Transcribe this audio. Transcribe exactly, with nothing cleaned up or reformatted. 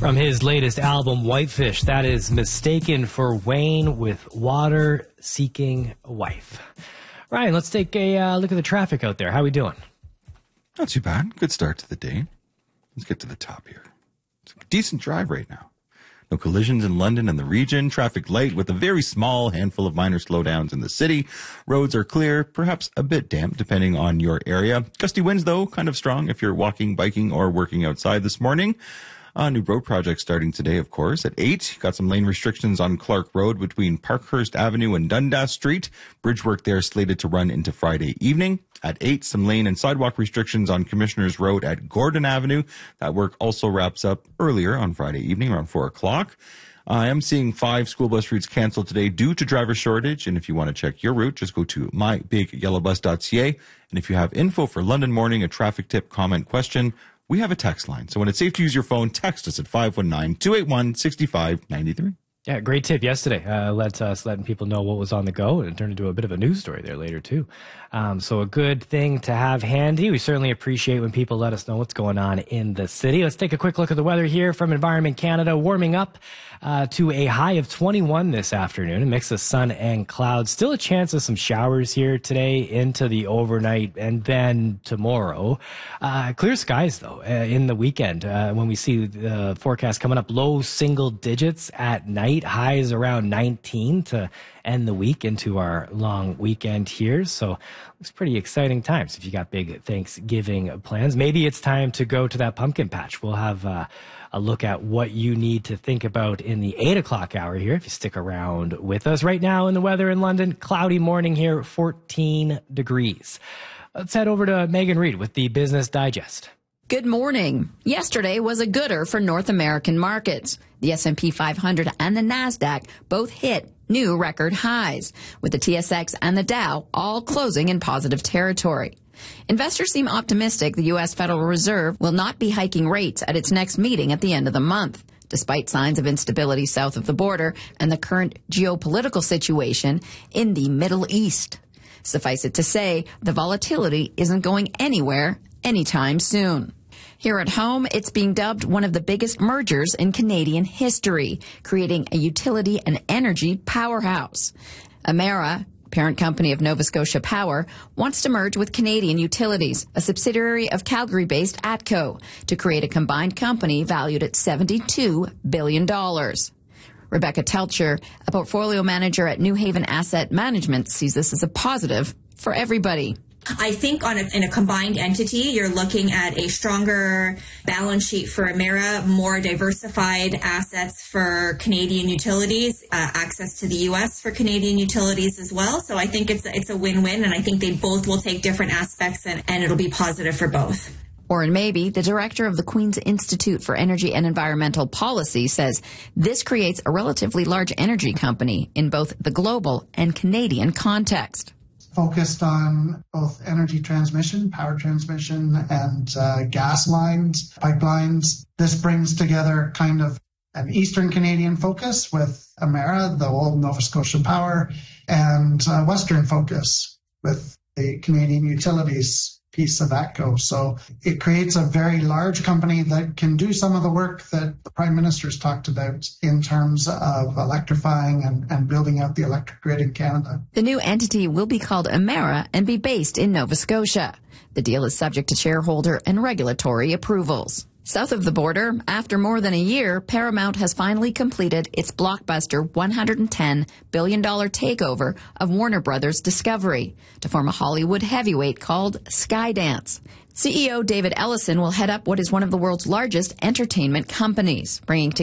From his latest album, Whitefish, that is Mistaken for Wayne with Water Seeking a Wife. Ryan, let's take a uh, look at the traffic out there. How we doing? Not too bad. Good start to the day. Let's get to the top here. It's a decent drive right now. No collisions in London and the region. Traffic light with a very small handful of minor slowdowns in the city. Roads are clear, perhaps a bit damp depending on your area. Gusty winds, though, kind of strong if you're walking, biking, or working outside this morning. A new road project starting today, of course, at eight. Got some lane restrictions on Clark Road between Parkhurst Avenue and Dundas Street. Bridge work there slated to run into Friday evening. At eight, some lane and sidewalk restrictions on Commissioners Road at Gordon Avenue. That work also wraps up earlier on Friday evening around four o'clock. I am seeing five school bus routes canceled today due to driver shortage. And if you want to check your route, just go to my big yellow bus dot c a. And if you have info for London Morning, a traffic tip, comment, question, we have a text line. So when it's safe to use your phone, text us at five one nine, two eight one, six five nine three. Yeah, great tip yesterday. Uh, let us letting people know what was on the go, and it turned into a bit of a news story there later too. Um, so a good thing to have handy. We certainly appreciate when people let us know what's going on in the city. Let's take a quick look at the weather here from Environment Canada. Warming up uh, to a high of twenty-one this afternoon. A mix of sun and clouds. Still a chance of some showers here today into the overnight, and then tomorrow. Uh, clear skies though uh, in the weekend. Uh, when we see the forecast coming up, low single digits at night. Highs around nineteen to end the week into our long weekend here. So it's pretty exciting times if you got big Thanksgiving plans. Maybe it's time to go to that pumpkin patch. We'll have uh, a look at what you need to think about in the eight o'clock hour here if you stick around with us. Right now in the weather in London, cloudy morning here, fourteen degrees. Let's head over to Megan Reid with the Business Digest. Good morning. Yesterday was a gooder for North American markets. The S and P five hundred and the NASDAQ both hit new record highs, with the T S X and the Dow all closing in positive territory. Investors seem optimistic the U S Federal Reserve will not be hiking rates at its next meeting at the end of the month, despite signs of instability south of the border and the current geopolitical situation in the Middle East. Suffice it to say, the volatility isn't going anywhere anytime soon. Here at home, it's being dubbed one of the biggest mergers in Canadian history, creating a utility and energy powerhouse. Emera, parent company of Nova Scotia Power, wants to merge with Canadian Utilities, a subsidiary of Calgary-based ATCO, to create a combined company valued at seventy-two billion dollars. Rebecca Telcher, a portfolio manager at New Haven Asset Management, sees this as a positive for everybody. I think on a, in a combined entity, you're looking at a stronger balance sheet for Emera, more diversified assets for Canadian Utilities, uh, access to the U S for Canadian Utilities as well. So I think it's it's a win-win, and I think they both will take different aspects, and, and it'll be positive for both. Warren Mabey, the director of the Queen's Institute for Energy and Environmental Policy, says this creates a relatively large energy company in both the global and Canadian context. Focused on both energy transmission, power transmission, and uh, gas lines, pipelines. This brings together kind of an Eastern Canadian focus with Emera, the old Nova Scotia Power, and uh, Western focus with the Canadian Utilities piece of ATCO. So it creates a very large company that can do some of the work that the Prime Minister's talked about in terms of electrifying and, and building out the electric grid in Canada. The new entity will be called Emera and be based in Nova Scotia. The deal is subject to shareholder and regulatory approvals. South of the border, after more than a year, Paramount has finally completed its blockbuster one hundred ten billion dollars takeover of Warner Brothers Discovery to form a Hollywood heavyweight called Skydance. C E O David Ellison will head up what is one of the world's largest entertainment companies, bringing together